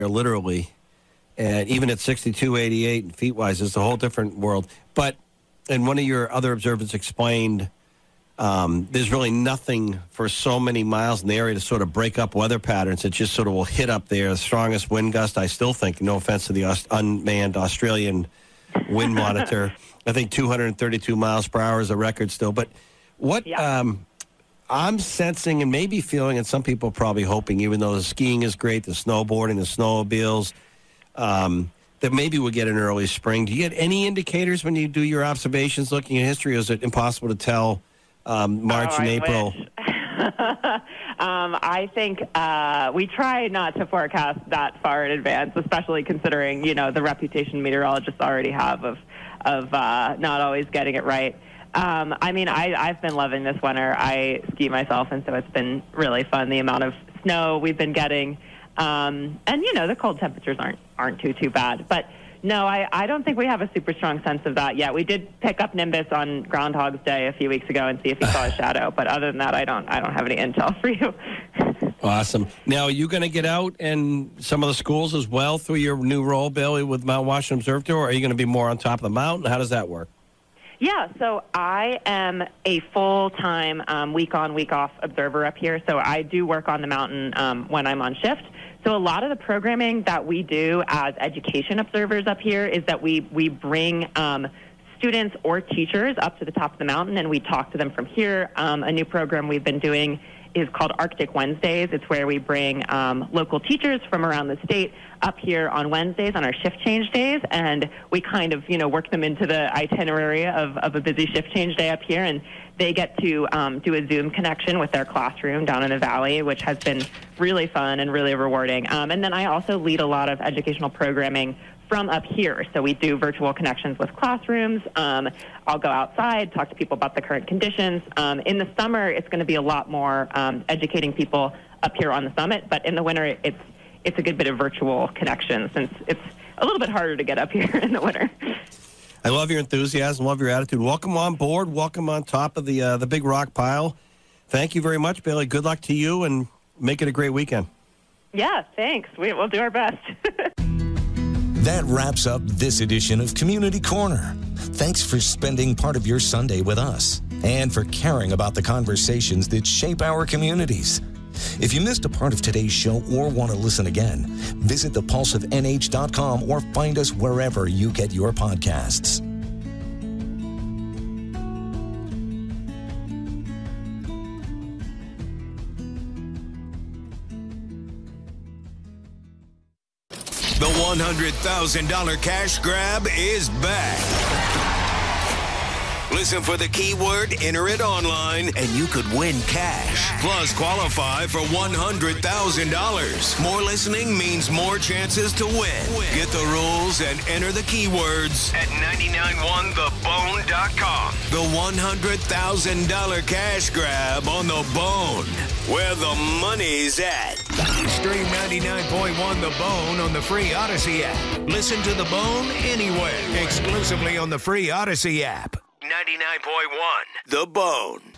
literally. And even at 62.88 feet-wise, it's a whole different world. But, and one of your other observers explained there's really nothing for so many miles in the area to sort of break up weather patterns. It just sort of will hit up there. The strongest wind gust, I still think, no offense to the unmanned Australian wind monitor, I think 232 miles per hour is a record still. But what I'm sensing and maybe feeling, and some people are probably hoping, even though the skiing is great, the snowboarding, the snowmobiles, that maybe we'll get an early spring. Do you get any indicators when you do your observations looking at history, or is it impossible to tell March and April? I think we try not to forecast that far in advance, especially considering, the reputation meteorologists already have of not always getting it right. I've been loving this winter. I ski myself, and so it's been really fun, the amount of snow we've been getting. And, the cold temperatures aren't too bad. But, no, I don't think we have a super strong sense of that yet. We did pick up Nimbus on Groundhog's Day a few weeks ago and see if he saw a shadow. But other than that, I don't have any intel for you. Awesome. Now, are you going to get out in some of the schools as well through your new role, Billy, with Mount Washington Observatory, or are you going to be more on top of the mountain? How does that work? Yeah, so I am a full-time week-on, week-off observer up here. So I do work on the mountain when I'm on shift. So a lot of the programming that we do as education observers up here is that we bring students or teachers up to the top of the mountain, and we talk to them from here. A new program we've been doing is called Arctic Wednesdays. It's where we bring local teachers from around the state up here on Wednesdays on our shift change days, and we kind of, work them into the itinerary of a busy shift change day up here, and they get to do a Zoom connection with their classroom down in the valley, which has been really fun and really rewarding. And then I also lead a lot of educational programming from up here. So we do virtual connections with classrooms. I'll go outside, talk to people about the current conditions. In the summer, it's going to be a lot more educating people up here on the summit, but in the winter, it's a good bit of virtual connection since it's a little bit harder to get up here in the winter. I love your enthusiasm, love your attitude. Welcome on board. Welcome on top of the big rock pile. Thank you very much, Billy. Good luck to you, and make it a great weekend. Yeah, thanks. We'll do our best. That wraps up this edition of Community Corner. Thanks for spending part of your Sunday with us and for caring about the conversations that shape our communities. If you missed a part of today's show or want to listen again, visit thepulseofnh.com or find us wherever you get your podcasts. The $100,000 cash grab is back. Listen for the keyword, enter it online, and you could win cash. Plus, qualify for $100,000. More listening means more chances to win. Get the rules and enter the keywords at 991thebone.com. The $100,000 cash grab on The Bone, where the money's at. Stream 99.1 The Bone on the free Odyssey app. Listen to The Bone anywhere, exclusively on the free Odyssey app. 99.1 The Bone.